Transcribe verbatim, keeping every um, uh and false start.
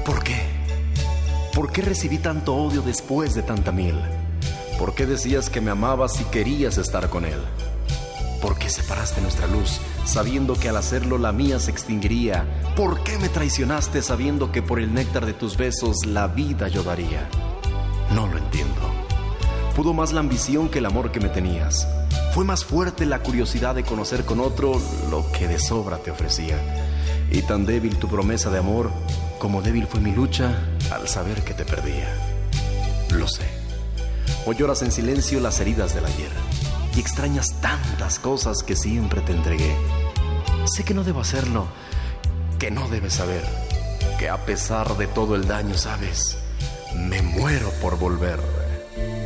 ¿Por qué? ¿Por qué recibí tanto odio después de tanta miel? ¿Por qué decías que me amabas y querías estar con él? ¿Por qué separaste nuestra luz, sabiendo que al hacerlo la mía se extinguiría? ¿Por qué me traicionaste sabiendo que por el néctar de tus besos la vida yo daría? No lo entiendo. Pudo más la ambición que el amor que me tenías. Fue más fuerte la curiosidad de conocer con otro lo que de sobra te ofrecía. Y tan débil tu promesa de amor como débil fue mi lucha al saber que te perdía. Lo sé. Hoy lloras en silencio las heridas del ayer y extrañas tantas cosas que siempre te entregué. Sé que no debo hacerlo, que no debes saber, que a pesar de todo el daño, sabes, me muero por volver.